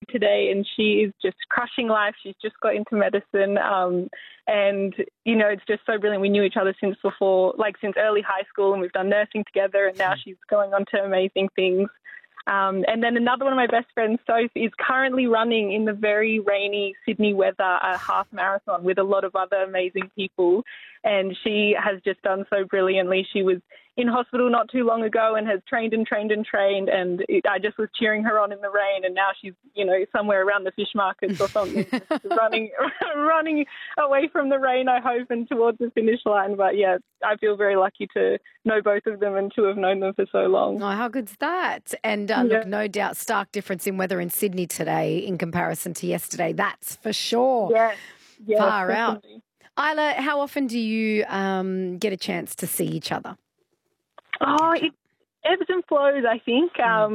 today, and she is just crushing life. She's just got into medicine, and it's just so brilliant. We knew each other since early high school, and we've done nursing together, and now she's going on to amazing things. And then another one of my best friends, Soph, is currently running in the very rainy Sydney weather a half marathon with a lot of other amazing people. And she has just done so brilliantly. She was in hospital not too long ago and has trained and trained and trained. And I just was cheering her on in the rain. And now she's, somewhere around the fish markets or something, just running away from the rain, I hope, and towards the finish line. But yeah, I feel very lucky to know both of them and to have known them for so long. Oh, how good's that? And look, no doubt, stark difference in weather in Sydney today in comparison to yesterday. That's for sure. Yeah, far definitely. out. Isla, how often do you get a chance to see each other? Oh, it ebbs and flows, I think.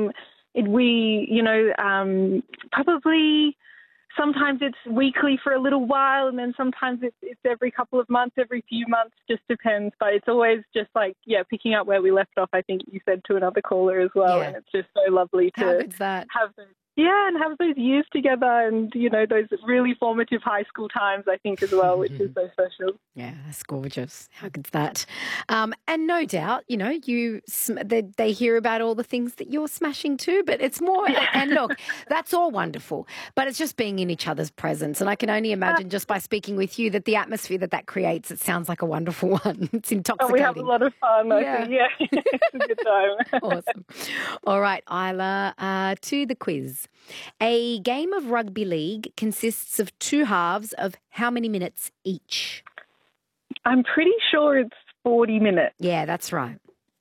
Probably sometimes it's weekly for a little while, and then sometimes it's every couple of months, every few months, just depends. But it's always just picking up where we left off, I think you said to another caller as well. Yeah. And it's just so lovely to have those years together and, those really formative high school times, I think, as well, which is so special. Yeah, that's gorgeous. How good's that? And no doubt, they hear about all the things that you're smashing too, but it's more, and look, that's all wonderful, but it's just being in each other's presence. And I can only imagine just by speaking with you that the atmosphere that creates, it sounds like a wonderful one. It's intoxicating. We have a lot of fun, I think. Yeah, it's a good time. Awesome. All right, Isla, to the quiz. A game of rugby league consists of two halves of how many minutes each? I'm pretty sure it's 40 minutes. Yeah, that's right.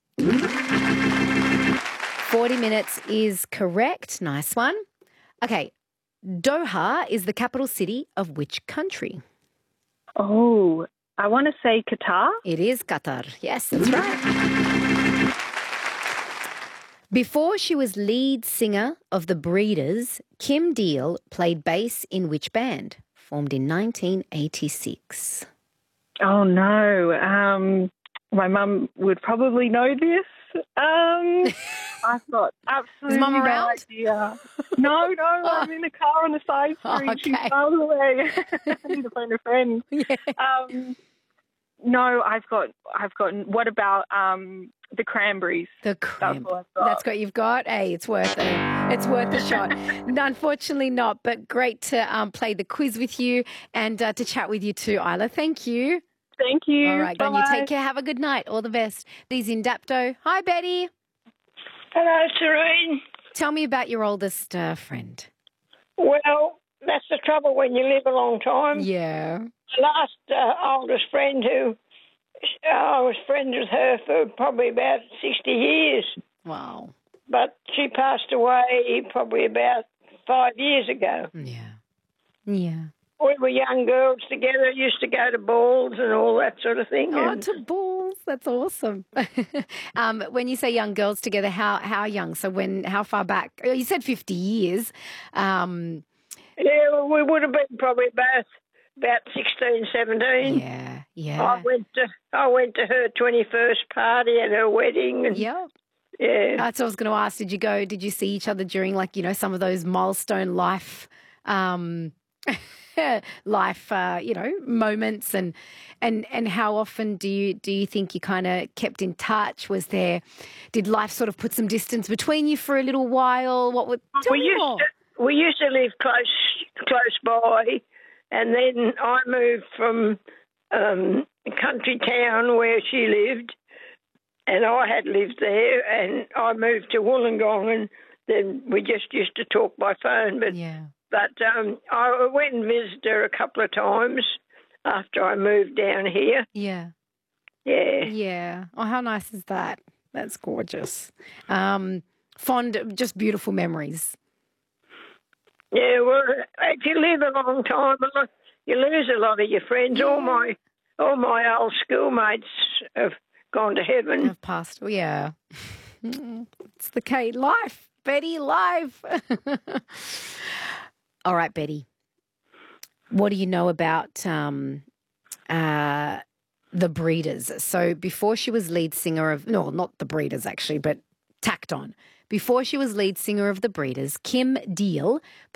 40 minutes is correct. Nice one. Okay. Doha is the capital city of which country? Oh, I want to say Qatar. It is Qatar. Yes, that's right. Before she was lead singer of the Breeders, Kim Deal played bass in which band? Formed in 1986. Oh, no. My mum would probably know this. I've got absolutely Is Mum no around? idea. No, I'm in the car on the side street. Okay. She's miles away. I need to phone a friend. Yeah. No, I've got. What about the Cranberries? The Cranberries. That's what you've got. Hey, it's worth it. It's worth a shot. Unfortunately not, but great to play the quiz with you and to chat with you too, Isla. Thank you. Thank you. All right, Bye. you take care. Have a good night. All the best. Bee's in Dapto. Hi, Betty. Hello, Serene. Tell me about your oldest friend. Well, that's the trouble when you live a long time. Yeah. The last oldest friend who I was friends with her for probably about 60 years. Wow. But she passed away probably about 5 years ago. Yeah. Yeah. We were young girls together, used to go to balls and all that sort of thing. Oh, to balls. That's awesome. When you say young girls together, how young? So how far back? You said 50 years. Yeah, we would have been probably about 16, 17. Yeah, yeah. I went to her 21st party at her wedding. And, yeah. Yeah. That's what I was going to ask. Did you see each other during some of those milestone life moments and how often do you think you kind of kept in touch? Did life sort of put some distance between you for a little while? Tell me more. We used to live close by, and then I moved from a country town where she lived, and I had lived there, and I moved to Wollongong, and then we just used to talk by phone. But I went and visited her a couple of times after I moved down here. Yeah. Yeah. Yeah. Oh, how nice is that? That's gorgeous. Fond, just beautiful memories. Yeah, well, if you live a long time, you lose a lot of your friends. Yeah. All my old schoolmates have gone to heaven. Have passed. Yeah. It's the Kate life, Betty, life. All right, Betty. What do you know about the Breeders? So before she was lead singer of, no, not the Breeders actually, but tacked on. Before she was lead singer of the Breeders, Kim Deal